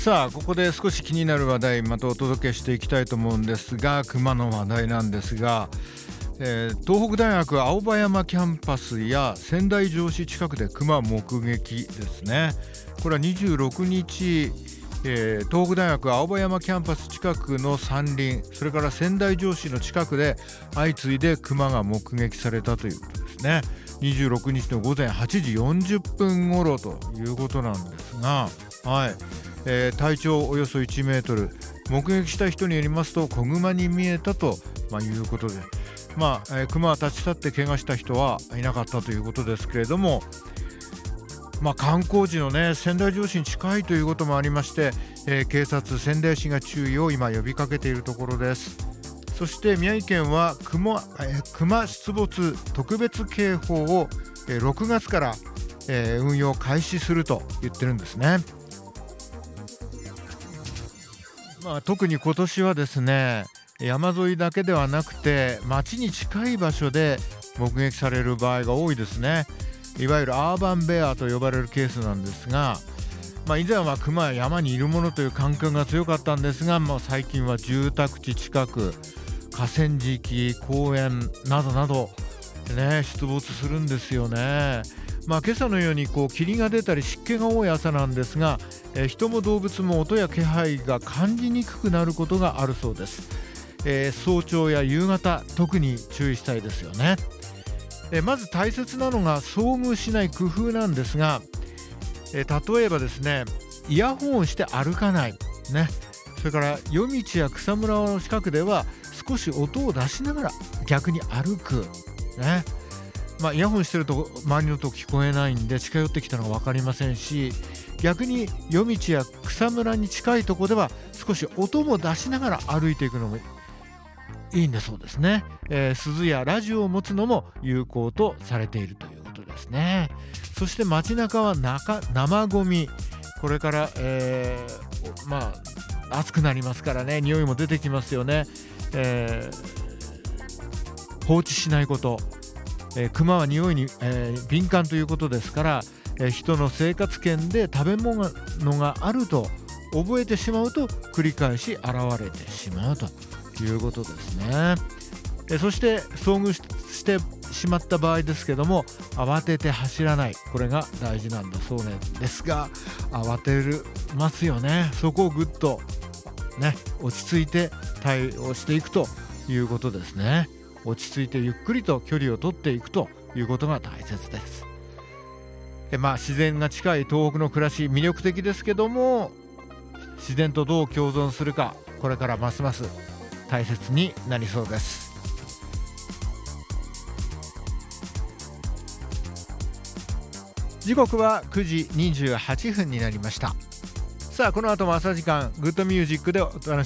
さあここで少し気になる話題またお届けしていきたいと思うんですが、熊の話題なんですが、東北大学青葉山キャンパスや仙台城址近くで熊目撃ですね。これは26日、東北大学青葉山キャンパス近くの山林、それから仙台城址の近くで相次いで熊が目撃されたということですね。26日の午前8時40分頃ということなんですが、はい、体長およそ1メートル、目撃した人によりますと子熊に見えたと、いうことで、熊は立ち去って怪我した人はいなかったということですけれども、観光地のね仙台城址に近いということもありまして、警察仙台市が注意を今呼びかけているところです。そして宮城県は熊出没特別警報を6月から、運用開始すると言ってるんですね。特に今年はですね、山沿いだけではなくて町に近い場所で目撃される場合が多いですね。いわゆるアーバンベアと呼ばれるケースなんですが、以前は熊は山にいるものという感覚が強かったんですが、最近は住宅地近く、河川敷、公園などなど、出没するんですよね。今朝のように霧が出たり湿気が多い朝なんですが、人も動物も音や気配が感じにくくなることがあるそうです。早朝や夕方特に注意したいですよね。まず大切なのが遭遇しない工夫なんですが、例えばですね、イヤホンをして歩かない、それから夜道や草むらの近くでは少し音を出しながら逆に歩く、イヤホンしてると周りの音聞こえないんで近寄ってきたのが分かりませんし、逆に夜道や草むらに近いところでは少し音も出しながら歩いていくのもいいんだそうですね。鈴やラジオを持つのも有効とされているということですね。そして街中は生ゴミ、これから、暑くなりますからね、匂いも出てきますよね。放置しないこと、熊は匂いに、敏感ということですから、人の生活圏で食べ物があると覚えてしまうと繰り返し現れてしまうということですね。そして遭遇してしまった場合ですけども、慌てて走らない、これが大事なんだそうなんですが、慌てますよね。そこをぐっと落ち着いて対応していくということですね。落ち着いてゆっくりと距離を取っていくということが大切です。自然が近い東北の暮らし魅力的ですけども、自然とどう共存するか、これからますます大切になりそうです。時刻は9時28分になりました。さあこの後も朝時間グッドミュージックでお楽しみ